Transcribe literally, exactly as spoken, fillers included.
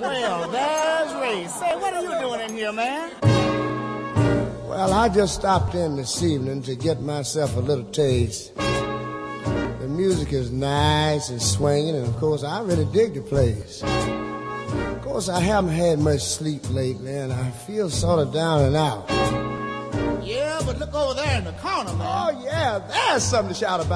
Well, there's Ray. Say, what are you doing in here, man? Well, I just stopped in this evening to get myself a little taste. The music is nice and swinging, and of course, I really dig the place. Of course, I haven't had much sleep lately, and I feel sort of down and out. Yeah, but look over there in the corner, man. Oh, yeah, there's something to shout about.